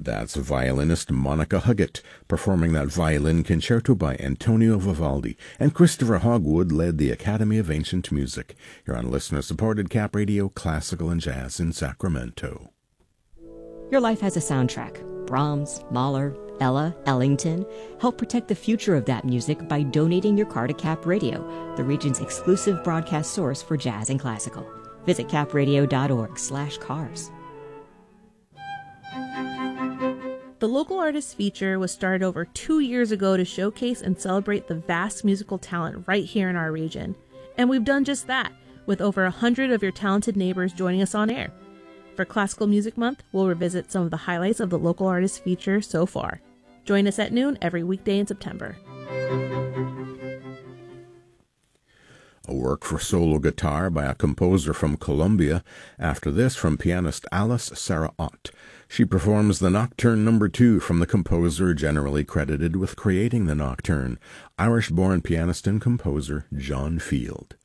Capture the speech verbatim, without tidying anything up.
That's violinist Monica Huggett performing that violin concerto by Antonio Vivaldi, and Christopher Hogwood led the Academy of Ancient Music. You're on listener-supported Cap Radio, Classical and Jazz in Sacramento. Your life has a soundtrack. Brahms, Mahler, Ella, Ellington. Help protect the future of that music by donating your car to Cap Radio, the region's exclusive broadcast source for jazz and classical. Visit capradio.org slash cars. The Local Artist Feature was started over two years ago to showcase and celebrate the vast musical talent right here in our region. And we've done just that, with over a hundred of your talented neighbors joining us on air. For Classical Music Month, we'll revisit some of the highlights of the Local Artist Feature so far. Join us at noon every weekday in September. A work for solo guitar by a composer from Colombia. After this, from pianist Alice Sarah Ott. She performs the Nocturne Number Two from the composer generally credited with creating the Nocturne, Irish-born pianist and composer John Field.